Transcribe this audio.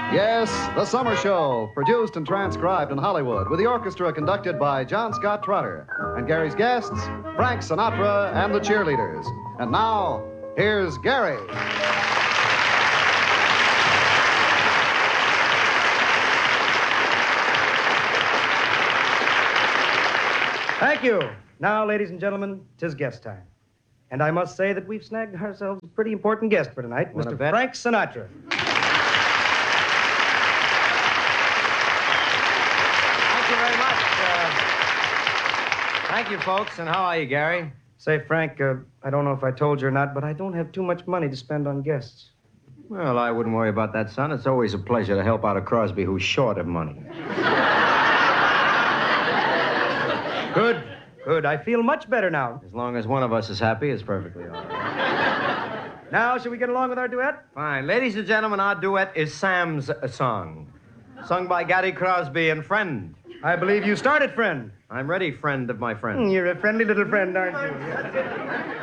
Yes, The Summer Show, produced and transcribed in Hollywood with the orchestra conducted by John Scott Trotter. And Gary's guests, Frank Sinatra and the Cheerleaders. And now, here's Gary. Thank you. Now, ladies and gentlemen, 'tis guest time. And I must say that we've snagged ourselves a pretty important guest for tonight, Mr. Frank Sinatra. Thank you very much. Thank you, folks. And how are you, Gary? Say, Frank, I don't know if I told you or not, but I don't have too much money to spend on guests. Well, I wouldn't worry about that, son. It's always a pleasure to help out a Crosby who's short of money. Good. Good. I feel much better now. As long as one of us is happy, it's perfectly all right. Now, shall we get along with our duet? Fine. Ladies and gentlemen, our duet is Sam's song, sung by Gary Crosby and Friend. I believe you started, friend. I'm ready, friend of my friend. You're a friendly little friend, aren't you?